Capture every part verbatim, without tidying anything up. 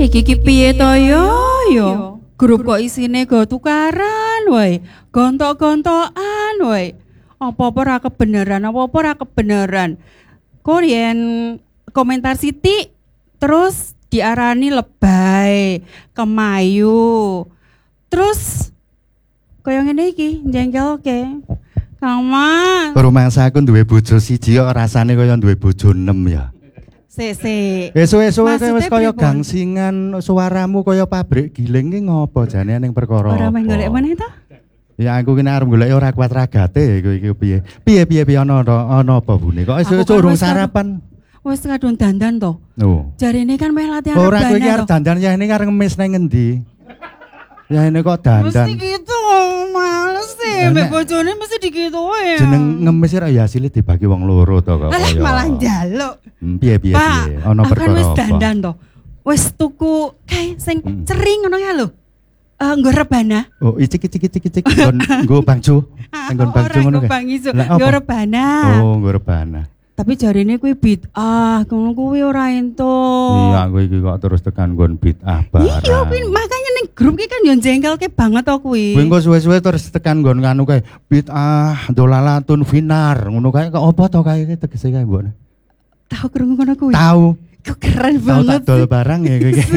Iki ki piye to yo yo? Grup kok isine go tukaran wae, gontok-gontokan wae. Apa-apa ora kebenaran, apa-apa ora kebenaran. Kok yen komentar Siti terus diarani lebay, kemayu. Terus kaya ngene iki, jengkelke. Kang Mas. Rumangsa aku duwe bojo siji kok rasane kaya duwe bojo enam ya. Sik sik. Esuk-esuk wis kaya gangsingan suaramu kaya pabrik giling ki ngopo jane ning perkara. Ora meh golek meneh to? Ya aku kene arep golek ora kuat ragate kowe iki piye. Piye piye piye ana ana apa bune kok esuk-esuk urung sarapan. Wis kadung dandan to. Oh. Jarine kan meh latihan ora kowe iki arep dandan ya ini arep ngemis nang ngendi? Ya ini kok dandan. Mesti gitu, males sih. Mbak bojone mesti digituin. Jeneng ngemis ora ya asile dibagi wong loro to kok. Alah malah njaluk. Piye piye piye. Ana perkara apa? Wis dandan to. Wis tuku kae sing cering ngono ya lho. Eh nggo rebana. Oh, icik icik icik icik nggo bangjo. Nggon bangjo ngono kae. Nggo rebana. Oh, nggo rebana. Tapi jarine kuwi bid'ah, ngono kuwi ora entuk. Iya, kowe iki kok terus tekan nggon bid'ah barang. Iya, makanya ning grup iki kan yo jengkelke banget to kuwi. Kowe engko suwe-suwe terus tekan nggon anu kae bid'ah dolalatun finar, ngono kae kok apa to kae tegese kae mbok. Tahu krungu ngono kuwi? Tahu. Kok keren banget. Tahu tak dol barang ya kowe iki.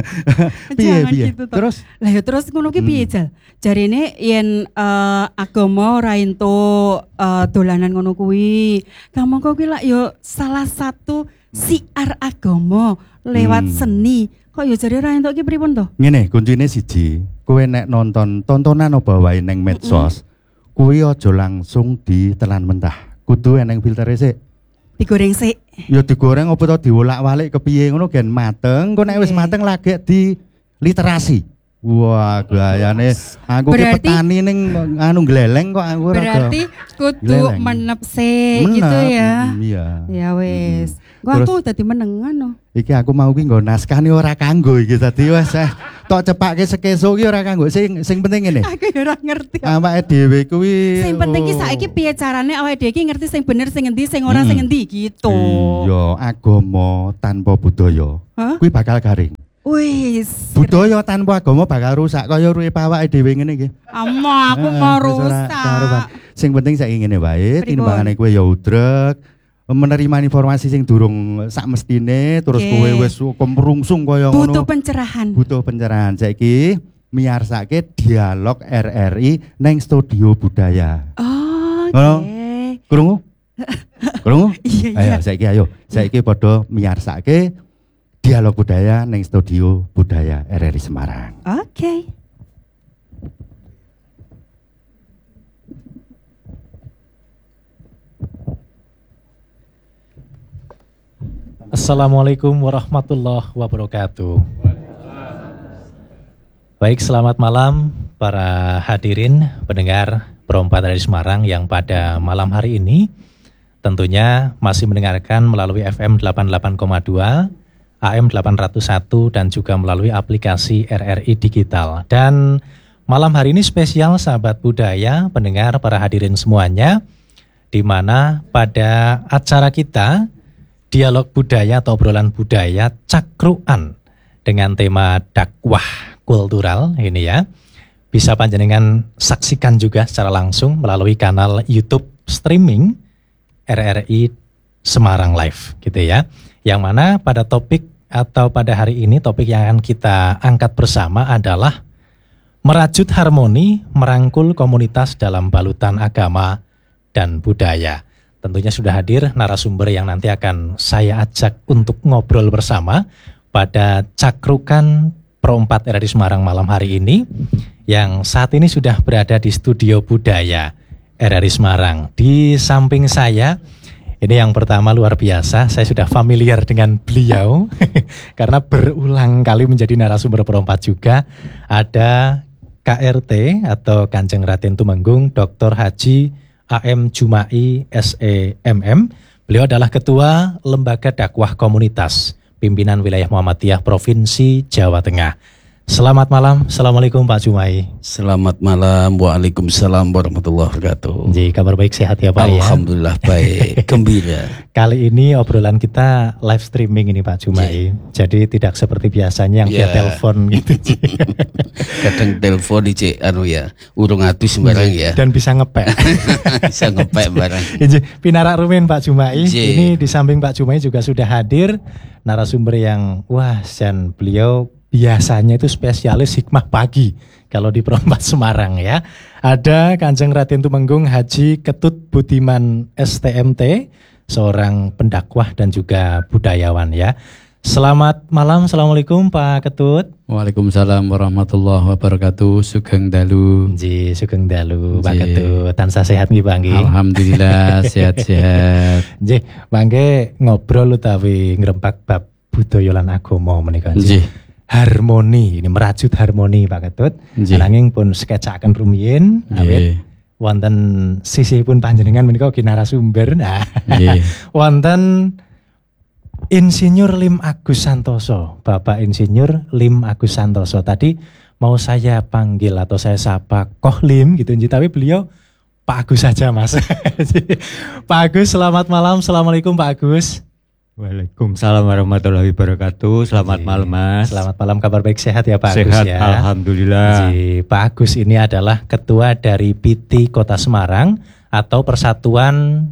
Piye piye. Terus lah ya terus ngono ki piye Jal? Jarine yen uh, agama ora entuk uh, dolanan ngono kuwi. Kamu kok ki lak yo salah satu siar agama lewat hmm. seni. Kok yo jare ora entuk ki pripun to? Ngene, kuncine siji. Kowe nek nonton tontonan apa wae ning medsos, mm-hmm. kuwi aja langsung ditelan mentah. Kudu eneng filtere sik. Digoreng sik. Ya digoreng apa to diwolak-walik kepiye ngono gen mateng. Engko nek wis mateng lagi di literasi. Wah, gayane aku ki petani ning anu gleleng kok aku ora. Berarti kudu menep sik gitu ya. Iya. Ya wis. Gua aku dadi menengan no. Iki aku mau ki nggo naskah ni ora kanggo iki dadi wis tok cepake sekeso ki ora kanggo. Sing sing penting ngene. Aku ora ngerti. Awake dhewe kuwi. Sing penting ki saiki piye carane awake dhewe ki ngerti sing bener sing endi sing ora sing endi gitu. Iya, agama tanpa budaya kuwi bakal garing. Wis. Budaya tanpa agama bakal rusak kaya urip awake dhewe ngene iki. Amma aku mau rusak. Sing penting saiki ngene wae, timbangane kowe ya udrek. Menerima informasi sing durung sak mestine terus kowe wis kemrungsung kaya ngono. Butuh pencerahan. Butuh pencerahan. Saiki miyarsake dialog R R I neng Studio Budaya. Oh, oke. Okay. Krungu? Krungu? Iya, iya. Ayo saiki ayo. Saiki padha miyarsake dialog budaya neng Studio Budaya R R I Semarang. Oke. Okay. Assalamualaikum warahmatullahi wabarakatuh. Baik, selamat malam para hadirin pendengar Perompat dari Semarang yang pada malam hari ini tentunya masih mendengarkan melalui F M delapan puluh delapan koma dua, A M delapan ratus satu dan juga melalui aplikasi R R I Digital. Dan malam hari ini spesial sahabat budaya, pendengar, para hadirin semuanya, di mana pada acara kita Dialog Budaya atau obrolan budaya cakruan dengan tema dakwah kultural ini ya. Bisa panjenengan saksikan juga secara langsung melalui kanal YouTube streaming R R I Semarang Live gitu ya. Yang mana pada topik atau pada hari ini topik yang akan kita angkat bersama adalah merajut harmoni merangkul komunitas dalam balutan agama dan budaya. Tentunya sudah hadir narasumber yang nanti akan saya ajak untuk ngobrol bersama pada cakrukan Perompat R R I Semarang malam hari ini, yang saat ini sudah berada di Studio Budaya R R I Semarang. Di samping saya, ini yang pertama luar biasa, saya sudah familiar dengan beliau karena berulang kali menjadi narasumber Perompat juga. Ada K R T atau Kanjeng Raden Tumenggung Doktor Haji A M Jumai S E M M. Beliau adalah Ketua Lembaga Dakwah Komunitas Pimpinan Wilayah Muhammadiyah Provinsi Jawa Tengah. Selamat malam, Assalamualaikum Pak Jumai. Selamat malam, Waalaikumsalam warahmatullahi wabarakatuh. Jadi kabar baik, sehat ya Pak? Alhamdulillah ya? baik, gembira. Kali ini obrolan kita live streaming ini Pak Jumai. Yeah. Jadi tidak seperti biasanya yang yeah. via telepon gitu. Kadang telepon di cek anu ya, urung atu sembarang ya. Dan bisa ngepek. Bisa ngepek barang. Pinarak Rumin Pak Jumai. Yeah. Ini di samping Pak Jumai juga sudah hadir narasumber yang wah, dan beliau biasanya itu spesialis hikmah pagi kalau di Perompat Semarang ya. Ada Kanjeng Raden Tumenggung Haji Ketut Budiman S T M T, seorang pendakwah dan juga budayawan ya. Selamat malam, Assalamualaikum Pak Ketut. Waalaikumsalam warahmatullahi wabarakatuh. Sugeng dalu. Ji, sugeng dalu Pak Ketut. Tansah sehat nggih Bang nggih. Alhamdulillah sehat-sehat. Ji, mangke ngobrol utawi ngrempak bab budaya lan agama menika nggih. Harmoni, ini merajut harmoni Pak Ketut. Nanging pun skecaken rumiyin awit wonten sisihipun panjenengan menika ugi narasumber. Nah, wonten Insinyur Lim Agus Santoso, Bapak Insinyur Lim Agus Santoso. Tadi mau saya panggil atau saya sapa Koh Lim gitu, tapi beliau Pak Agus saja Mas. Pak Agus, selamat malam. Assalamualaikum Pak Agus. Waalaikumsalam warahmatullahi wabarakatuh. Selamat Ji. malam Mas. Selamat malam, kabar baik, sehat ya Pak sehat, Agus ya. Alhamdulillah. Ji, Pak Agus ini adalah ketua dari P T Kota Semarang atau Persatuan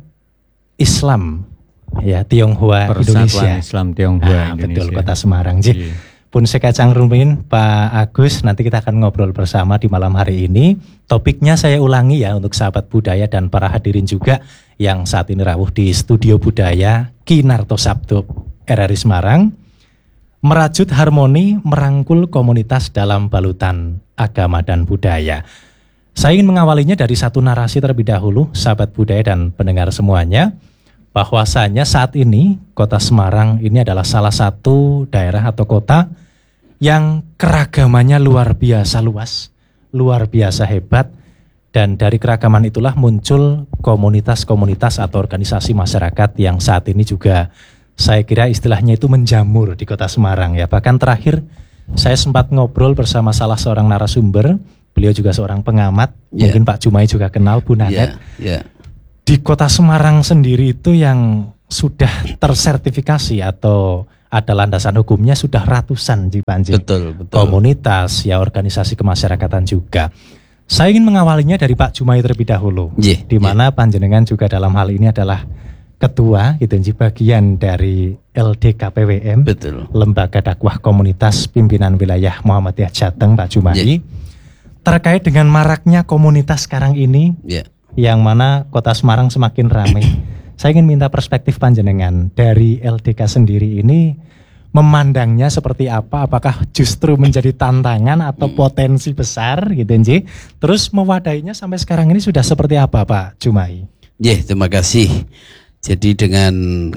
Islam ya Tionghoa Persatuan Indonesia. Islam Tionghoa ah, Indonesia. Betul, Kota Semarang. Ji. Ji. Pun sekacang rumin Pak Agus, nanti kita akan ngobrol bersama di malam hari ini. Topiknya saya ulangi ya untuk sahabat budaya dan para hadirin juga yang saat ini rawuh di Studio Budaya Kinarto Sabdo R R I Semarang. Merajut harmoni, merangkul komunitas dalam balutan agama dan budaya. Saya ingin mengawalinya dari satu narasi terlebih dahulu, sahabat budaya dan pendengar semuanya, bahwasanya saat ini Kota Semarang ini adalah salah satu daerah atau kota yang keragamannya luar biasa luas, luar biasa hebat, dan dari keragaman itulah muncul komunitas-komunitas atau organisasi masyarakat yang saat ini juga saya kira istilahnya itu menjamur di Kota Semarang ya. Bahkan terakhir saya sempat ngobrol bersama salah seorang narasumber, beliau juga seorang pengamat, yeah. mungkin Pak Jumai juga kenal, Bu Nanet. Yeah, yeah. Di Kota Semarang sendiri itu yang sudah tersertifikasi atau ada landasan hukumnya sudah ratusan di Panji. Betul, betul. Komunitas ya, organisasi kemasyarakatan juga. Saya ingin mengawalinya dari Pak Jumai terlebih dahulu, yeah, di mana yeah. panjenengan juga dalam hal ini adalah ketua gitu, bagian dari L D K P W M, betul. Lembaga Dakwah Komunitas Pimpinan Wilayah Muhammadiyah Jateng, Pak Jumai. Yeah. Terkait dengan maraknya komunitas sekarang ini, yeah. yang mana Kota Semarang semakin ramai. Saya ingin minta perspektif panjenengan dari L D K sendiri ini memandangnya seperti apa? Apakah justru menjadi tantangan atau potensi besar gitu Nji? Terus mewadahinya sampai sekarang ini sudah seperti apa Pak Jumai? Ya, yeah, terima kasih. Jadi dengan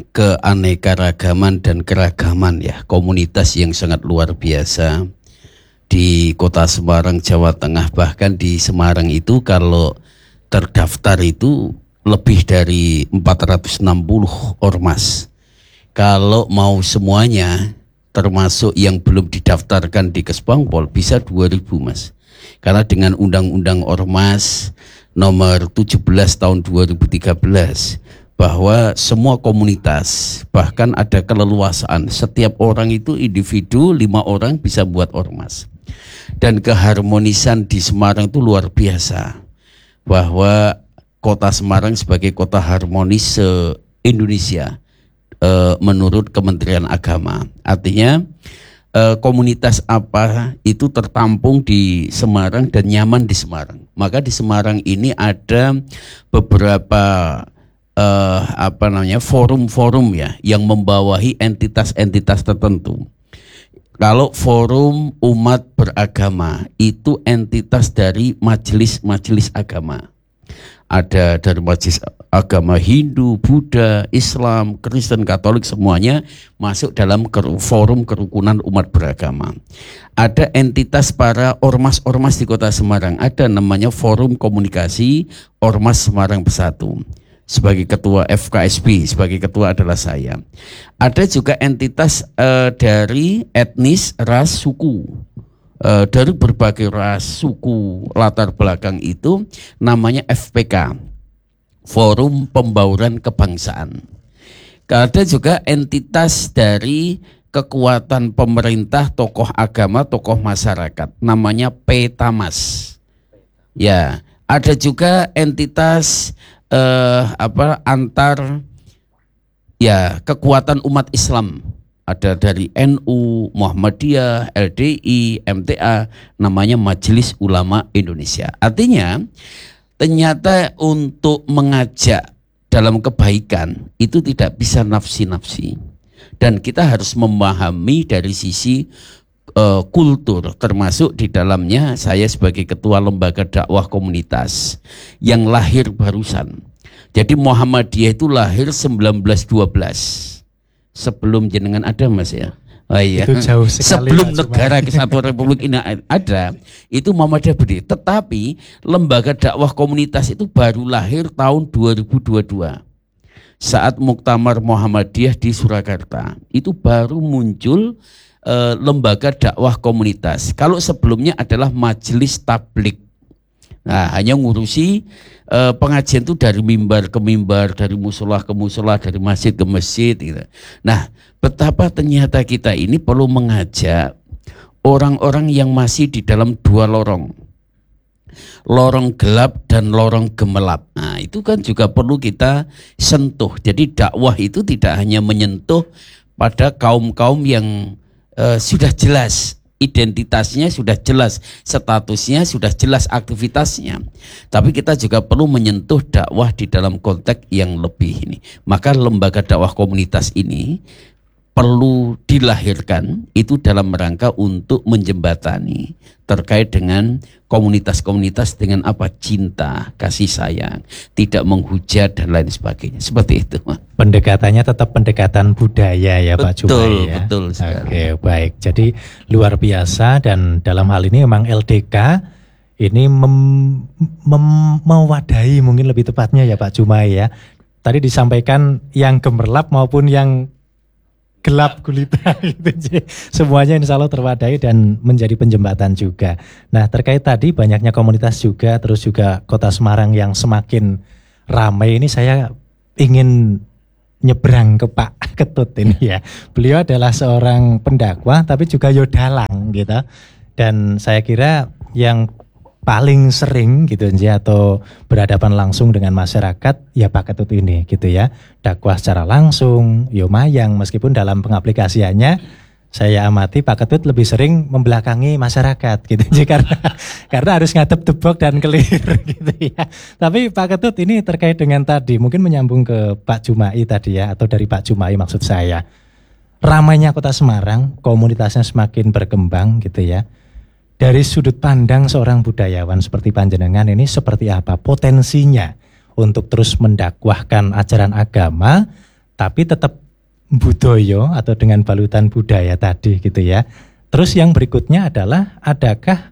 keanekaragaman dan keragaman ya komunitas yang sangat luar biasa di Kota Semarang, Jawa Tengah, bahkan di Semarang itu kalau terdaftar itu lebih dari empat ratus enam puluh ormas. Kalau mau semuanya termasuk yang belum didaftarkan di Kesbangpol bisa dua ribu Mas. Karena dengan Undang-Undang Ormas nomor tujuh belas tahun dua ribu tiga belas bahwa semua komunitas bahkan ada keleluasaan, setiap orang itu individu, lima orang bisa buat ormas. Dan keharmonisan di Semarang itu luar biasa, bahwa Kota Semarang sebagai kota harmonis se-Indonesia e, menurut Kementerian Agama. Artinya e, komunitas apa itu tertampung di Semarang dan nyaman di Semarang. Maka di Semarang ini ada beberapa e, apa namanya forum-forum ya yang membawahi entitas-entitas tertentu. Kalau forum umat beragama itu entitas dari majelis-majelis agama. Ada dari majelis agama Hindu, Buddha, Islam, Kristen, Katolik, semuanya masuk dalam forum kerukunan umat beragama. Ada entitas para ormas-ormas di Kota Semarang, ada namanya Forum Komunikasi Ormas Semarang Bersatu. Sebagai ketua F K S B, sebagai ketua adalah saya. Ada juga entitas uh, dari etnis, ras, suku. uh, dari berbagai ras, suku, latar belakang itu namanya F P K, Forum Pembauran Kebangsaan. Ada juga entitas dari kekuatan pemerintah, tokoh agama, tokoh masyarakat, namanya Petamas. Ya, ada juga entitas eh, apa antar ya kekuatan umat Islam. Ada dari N U, Muhammadiyah, L D I, M T A, namanya Majelis Ulama Indonesia. Artinya, ternyata untuk mengajak dalam kebaikan itu tidak bisa nafsi-nafsi. Dan kita harus memahami dari sisi uh, kultur, termasuk di dalamnya saya sebagai ketua lembaga dakwah komunitas yang lahir barusan. Jadi Muhammadiyah itu lahir seribu sembilan ratus dua belas sebelum jenengan ada, Mas ya. Oh iya. Itu jauh sekali. Sebelum negara Kesatuan Republik ini ada, itu Muhammadiyah berdiri. Tetapi lembaga dakwah komunitas itu baru lahir tahun dua ribu dua puluh dua. Saat Muktamar Muhammadiyah di Surakarta, itu baru muncul e, lembaga dakwah komunitas. Kalau sebelumnya adalah majelis tablik. Nah, hanya ngurusi e, pengajian itu dari mimbar ke mimbar, dari musola ke musola, dari masjid ke masjid gitu. Nah, betapa ternyata kita ini perlu mengajak orang-orang yang masih di dalam dua lorong. Lorong gelap dan lorong gemerlap. Nah, itu kan juga perlu kita sentuh. Jadi dakwah itu tidak hanya menyentuh pada kaum-kaum yang uh, sudah jelas identitasnya, sudah jelas statusnya, sudah jelas aktivitasnya. Tapi kita juga perlu menyentuh dakwah di dalam konteks yang lebih ini. Maka lembaga dakwah komunitas ini perlu dilahirkan itu dalam rangka untuk menjembatani terkait dengan komunitas-komunitas dengan apa? Cinta, kasih sayang, tidak menghujat dan lain sebagainya. Seperti itu. Pendekatannya tetap pendekatan budaya ya, Pak Jumai. Betul, ya? betul sekali. Oke, baik. Jadi luar biasa, dan dalam hal ini memang L D K ini mem, mem, mewadahi mungkin lebih tepatnya ya Pak Jumai ya. Tadi disampaikan yang gemerlap maupun yang gelap gulita gitu. Jadi semuanya insya Allah terwadai dan menjadi penjembatan juga. Nah, terkait tadi banyaknya komunitas juga, terus juga Kota Semarang yang semakin ramai, ini saya ingin nyebrang ke Pak Ketut ini ya. Beliau adalah seorang pendakwah tapi juga yodalang gitu. Dan saya kira yang paling sering gitu aja atau berhadapan langsung dengan masyarakat ya Pak Ketut ini gitu ya. Dakwah secara langsung, yo mayang, meskipun dalam pengaplikasiannya saya amati Pak Ketut lebih sering membelakangi masyarakat gitu aja, karena karena harus ngadep tebok dan clear gitu ya. Tapi Pak Ketut ini terkait dengan tadi, mungkin menyambung ke Pak Jumai tadi ya, atau dari Pak Jumai maksud saya. Ramainya Kota Semarang, komunitasnya semakin berkembang gitu ya. Dari sudut pandang seorang budayawan seperti panjenengan ini seperti apa potensinya untuk terus mendakwahkan ajaran agama tapi tetap budaya atau dengan balutan budaya tadi gitu ya. Terus yang berikutnya adalah adakah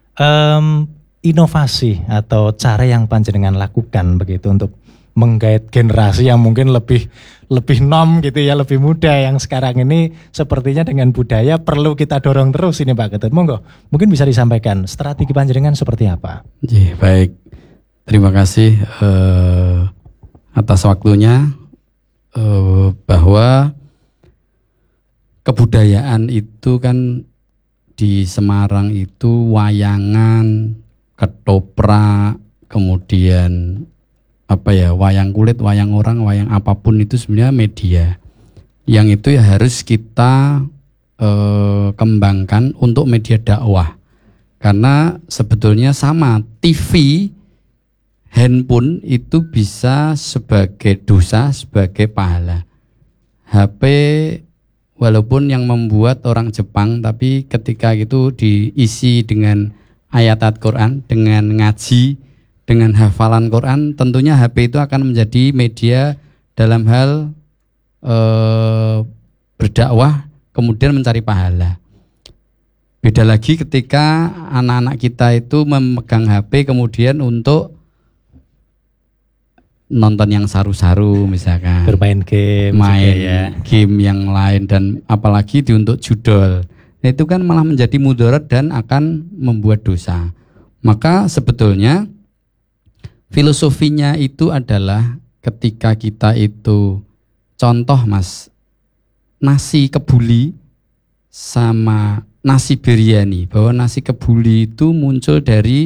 um, inovasi atau cara yang panjenengan lakukan begitu untuk menggait generasi yang mungkin lebih lebih nom gitu ya, lebih muda yang sekarang ini sepertinya dengan budaya perlu kita dorong terus ini Pak Ketut. Monggo, mungkin bisa disampaikan strategi panjenengan seperti apa? Iya, baik. Terima kasih eh, atas waktunya, eh, bahwa kebudayaan itu kan di Semarang itu wayangan, ketoprak, kemudian apa ya, wayang kulit, wayang orang, wayang apapun itu sebenarnya media yang itu ya harus kita eh, kembangkan untuk media dakwah, karena sebetulnya sama T V, handphone itu bisa sebagai dosa, sebagai pahala. H P walaupun yang membuat orang Jepang, tapi ketika itu diisi dengan ayat Al-Quran, dengan ngaji, dengan hafalan Quran, tentunya H P itu akan menjadi media dalam hal e, berdakwah, kemudian mencari pahala. Beda lagi ketika anak-anak kita itu memegang H P kemudian untuk nonton yang saru-saru misalkan, bermain game, main ya. game yang lain, dan apalagi di untuk judol. Nah, itu kan malah menjadi mudarat dan akan membuat dosa. Maka sebetulnya filosofinya itu adalah ketika kita itu contoh Mas, nasi kebuli sama nasi biryani, bahwa nasi kebuli itu muncul dari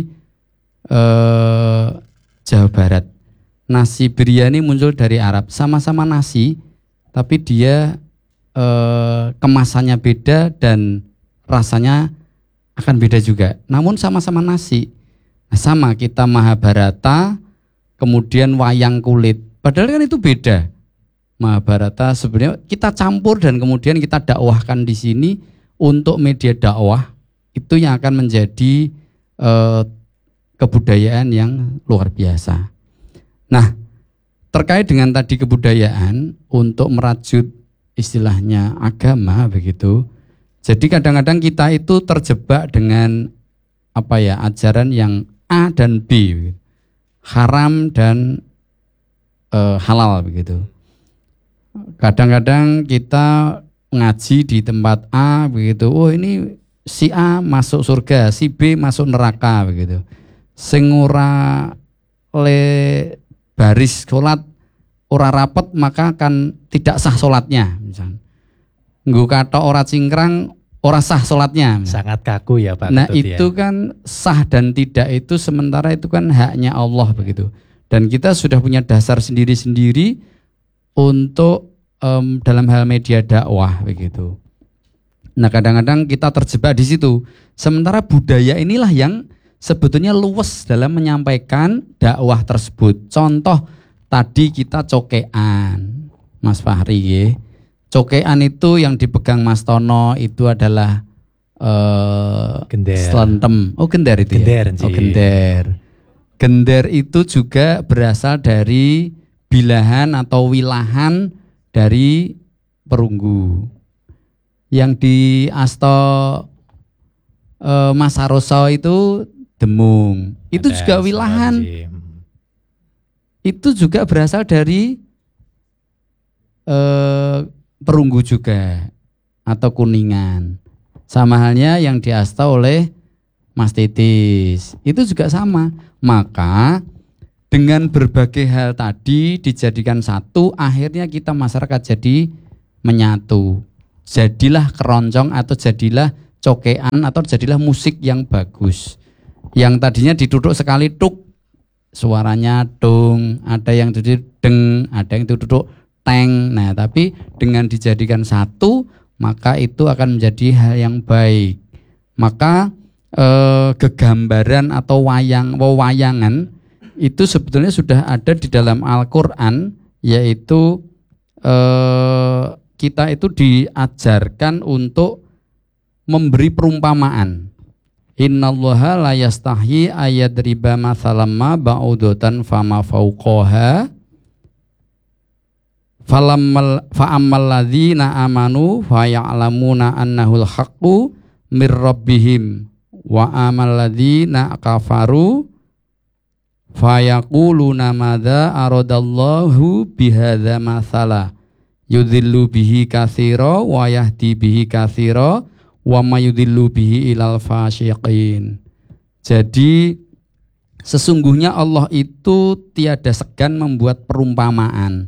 eh, Jawa Barat, nasi biryani muncul dari Arab, sama-sama nasi tapi dia eh, kemasannya beda dan rasanya akan beda juga, namun sama-sama nasi. Nah, sama kita Mahabharata kemudian wayang kulit, padahal kan itu beda. Mahabharata sebenarnya kita campur dan kemudian kita dakwahkan di sini untuk media dakwah, itu yang akan menjadi eh, kebudayaan yang luar biasa. Nah, terkait dengan tadi kebudayaan untuk merajut istilahnya agama begitu. Jadi kadang-kadang kita itu terjebak dengan apa ya, ajaran yang A dan B, haram dan e, halal begitu. Kadang-kadang kita ngaji di tempat A begitu, oh ini si A masuk surga, si B masuk neraka begitu. Sing ora le baris sholat ora rapet maka akan tidak sah sholatnya misalnya. Nggo kata ora cingkrang ora sah sholatnya. Sangat kaku ya Pak. Nah Ketut, itu ya. kan sah dan tidak itu sementara itu kan haknya Allah begitu. Dan kita sudah punya dasar sendiri-sendiri untuk um, dalam hal media dakwah begitu. Nah kadang-kadang kita terjebak di situ. Sementara budaya inilah yang sebetulnya luwes dalam menyampaikan dakwah tersebut. Contoh tadi kita cokean, Mas Fahri ya. Cokean itu yang dipegang Mas Tono itu adalah uh, Gender. Slentem. Oh gender itu Gender, ya? Oh Ci. gender. Gender itu juga berasal dari bilahan atau wilahan dari perunggu. Yang di Asto uh, Mas Saroso itu demung. Itu Ada juga wilahan. Ji. Itu juga berasal dari eh, perunggu juga atau kuningan. Sama halnya yang diasta oleh Mas Titis. Itu juga sama. Maka dengan berbagai hal tadi dijadikan satu, akhirnya kita masyarakat jadi menyatu. Jadilah keroncong atau jadilah cokean atau jadilah musik yang bagus. Yang tadinya diduduk sekali tuk, suaranya dong, ada yang duduk deng, ada yang duduk teng. Nah, tapi dengan dijadikan satu, maka itu akan menjadi hal yang baik. Maka eh, kegambaran atau wayang, wewayangan itu sebetulnya sudah ada di dalam Al-Qur'an, yaitu eh, kita itu diajarkan untuk memberi perumpamaan. Innallaha la yastahi ayadriba mathalam ma ba'udatan fama fauqaha falammal fa'ammal ladzina amanu fa ya'lamuna annahul haqqu mir rabbihim wa amal ladzina kafaru fa yaquluna madza aradallahu bihadza mathala yudhillu bihi katsira wa yahdi bihi katsira wa mayudillu bihi ilal fasyiqin. Jadi sesungguhnya Allah itu tiada segan membuat perumpamaan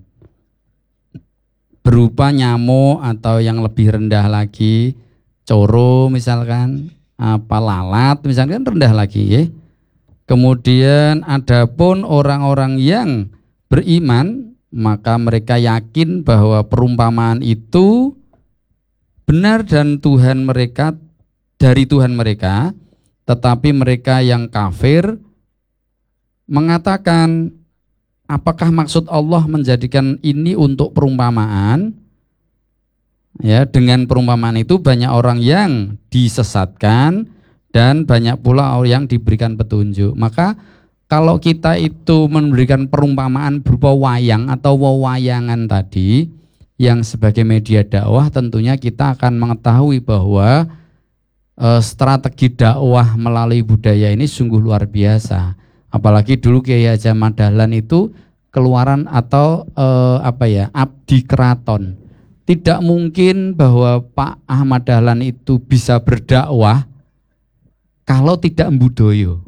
berupa nyamuk atau yang lebih rendah lagi, coro misalkan, apa lalat misalkan rendah lagi ya. Kemudian adapun orang-orang yang beriman, maka mereka yakin bahwa perumpamaan itu benar dan Tuhan mereka dari Tuhan mereka, tetapi mereka yang kafir mengatakan, apakah maksud Allah menjadikan ini untuk perumpamaan? Ya, dengan perumpamaan itu banyak orang yang disesatkan dan banyak pula orang yang diberikan petunjuk. Maka kalau kita itu memberikan perumpamaan berupa wayang atau wewayangan tadi, yang sebagai media dakwah tentunya kita akan mengetahui bahwa e, strategi dakwah melalui budaya ini sungguh luar biasa. Apalagi dulu Kiai Haji Ahmad Dahlan itu keluaran atau e, apa ya abdi keraton. tidak mungkin bahwa Pak Ahmad Dahlan itu bisa berdakwah kalau tidak budaya.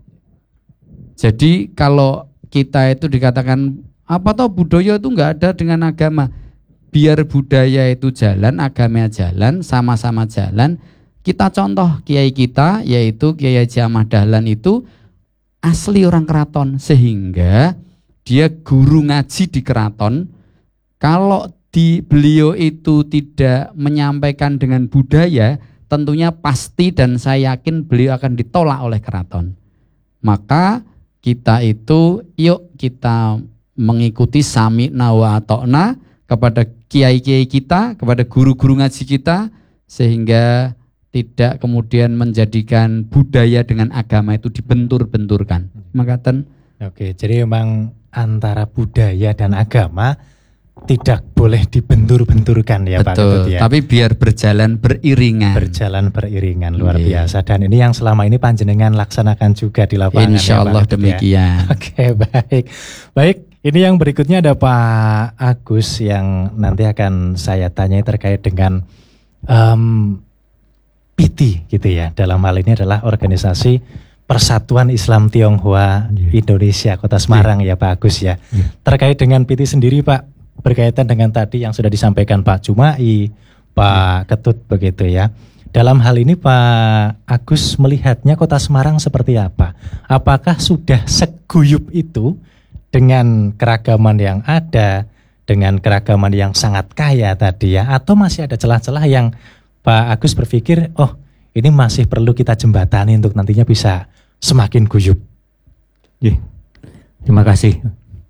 Jadi kalau kita itu dikatakan apa toh budaya itu enggak ada dengan agama. Biar budaya itu jalan, agama jalan, sama-sama jalan. Kita contoh kiai kita yaitu Kiai Haji Ahmad Dahlan itu asli orang keraton sehingga dia guru ngaji di keraton. Kalau di beliau itu tidak menyampaikan dengan budaya, tentunya pasti dan saya yakin beliau akan ditolak oleh keraton. Maka kita itu yuk kita mengikuti sami'na wa ata'na kepada kiai-kiai kita, kepada guru-guru ngaji kita, sehingga tidak kemudian menjadikan budaya dengan agama itu dibentur-benturkan. Makaten. Oke, jadi memang antara budaya dan agama tidak boleh dibentur-benturkan ya Pak Ketut ya. Tapi biar berjalan beriringan. Berjalan beriringan luar yeah. biasa. Dan ini yang selama ini panjenengan laksanakan juga di lapangan. Insya Allah ya, demikian. Ya. Oke, baik. Baik, ini yang berikutnya ada Pak Agus yang nanti akan saya tanyai terkait dengan um, P T gitu ya. Dalam hal ini adalah organisasi Persatuan Islam Tionghoa yeah. Indonesia Kota Semarang yeah. ya Pak Agus ya. Yeah. Terkait dengan P T sendiri Pak, berkaitan dengan tadi yang sudah disampaikan Pak Jumai, Pak yeah. Ketut begitu ya. Dalam hal ini Pak Agus melihatnya Kota Semarang seperti apa? Apakah sudah seguyup itu dengan keragaman yang ada, dengan keragaman yang sangat kaya tadi ya, atau masih ada celah-celah yang Pak Agus berpikir, oh ini masih perlu kita jembatani untuk nantinya bisa semakin guyup. Yeah. Terima kasih.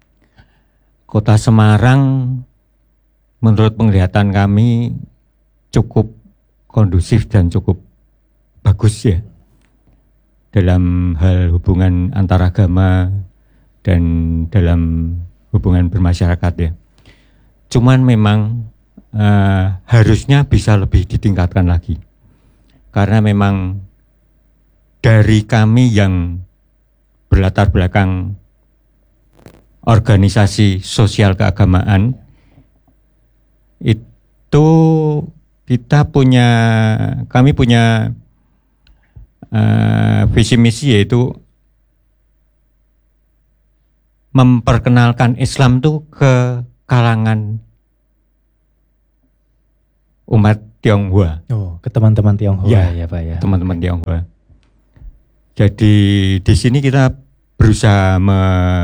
Kota Semarang menurut penglihatan kami cukup kondusif dan cukup bagus ya dalam hal hubungan antaragama dan dalam hubungan bermasyarakat ya. Cuman memang Uh, harusnya bisa lebih ditingkatkan lagi karena memang dari kami yang berlatar belakang organisasi sosial keagamaan itu kita punya kami punya uh, visi misi yaitu memperkenalkan Islam tuh ke kalangan umat Tionghoa. Oh, ke teman-teman Tionghoa ya, ya Pak ya. Teman-teman Tionghoa. Jadi di sini kita berusaha me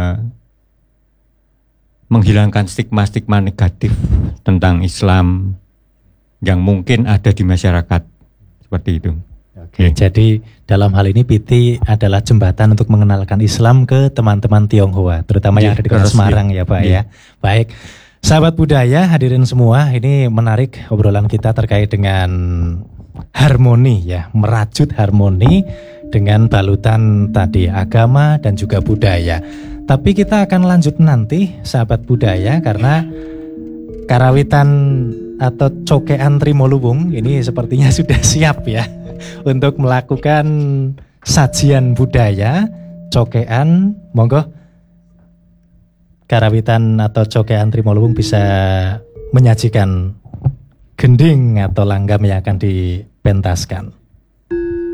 menghilangkan stigma-stigma negatif tentang Islam yang mungkin ada di masyarakat seperti itu. Oke, ya. Jadi dalam hal ini P T adalah jembatan untuk mengenalkan Islam ke teman-teman Tionghoa, terutama ya, yang ada di Kota Semarang ya Pak ya. ya. Baik. Sahabat budaya, hadirin semua, ini menarik obrolan kita terkait dengan harmoni ya, merajut harmoni dengan balutan tadi agama dan juga budaya. Tapi kita akan lanjut nanti sahabat budaya karena karawitan atau cokean Trimoluwung ini sepertinya sudah siap ya untuk melakukan sajian budaya cokean. Monggo karawitan atau cokean Trimoluwung bisa menyajikan gending atau langgam yang akan dipentaskan.